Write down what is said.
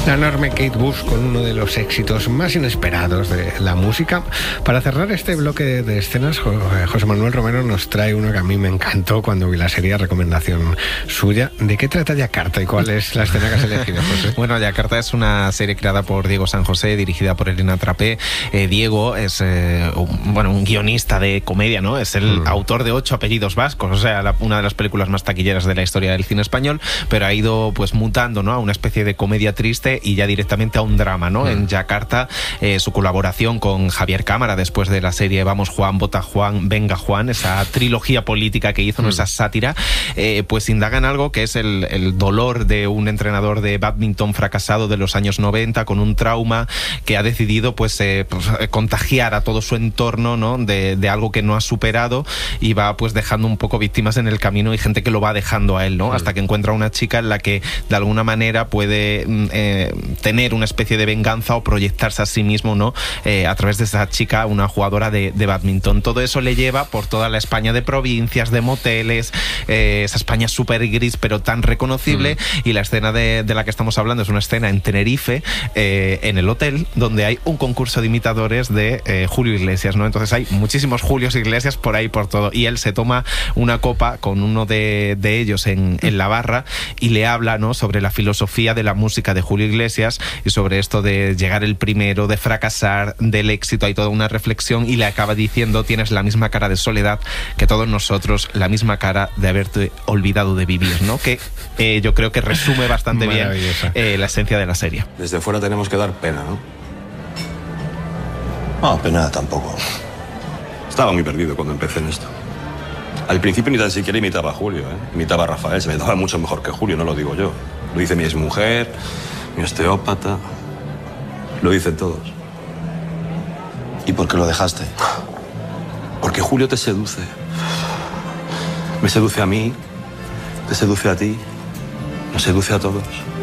La enorme Kate Bush con uno de los éxitos más inesperados de la música. Para cerrar este bloque de escenas, José Manuel Romero nos trae uno que a mí me encantó cuando vi la serie, recomendación suya. ¿De qué trata Yakarta y cuál es la escena que has elegido, José? Bueno, Yakarta es una serie creada por Diego San José, dirigida por Elena Trapé. Diego es un guionista de comedia, ¿no? Es el autor de 8 apellidos vascos, o sea, una de las películas más taquilleras de la historia del cine español, pero ha ido pues mutando, ¿no?, a una especie de comedia triste y ya directamente a un drama, ¿no? En Yakarta, su colaboración con Javier Cámara después de la serie Vamos Juan, Vota Juan, Venga Juan, esa trilogía política que hizo, ¿no?, esa sátira, pues indaga en algo que es el dolor de un entrenador de bádminton fracasado de los años 90 con un trauma que ha decidido pues contagiar a todo su entorno, ¿no?, de algo que no ha superado, y va pues dejando un poco víctimas en el camino y gente que lo va dejando a él, ¿no? Hasta que encuentra una chica en la que de alguna manera puede tener una especie de venganza o proyectarse a sí mismo, ¿no?, a través de esa chica, una jugadora de bádminton. Todo eso le lleva por toda la España de provincias, de moteles, esa España súper gris pero tan reconocible, y la escena de la que estamos hablando es una escena en Tenerife, en el hotel, donde hay un concurso de imitadores de Julio Iglesias, ¿no? Entonces hay muchísimos Julios Iglesias por ahí, por todo, y él se toma una copa con uno de ellos en la barra y le habla, ¿no?, sobre la filosofía de la música de Julio Iglesias y sobre esto de llegar el primero, de fracasar, del éxito. Hay toda una reflexión y le acaba diciendo: tienes la misma cara de soledad que todos nosotros, la misma cara de haberte olvidado de vivir, ¿no? Que yo creo que resume bastante bien la esencia de la serie. Desde fuera tenemos que dar pena, ¿no? No, pena tampoco. Estaba muy perdido cuando empecé en esto. Al principio ni tan siquiera imitaba a Julio, ¿eh? Imitaba a Rafael, se me daba mucho mejor que Julio, no lo digo yo. Lo dice mi exmujer, mi osteópata, lo dicen todos. ¿Y por qué lo dejaste? Porque Julio te seduce. Me seduce a mí, te seduce a ti, nos seduce a todos.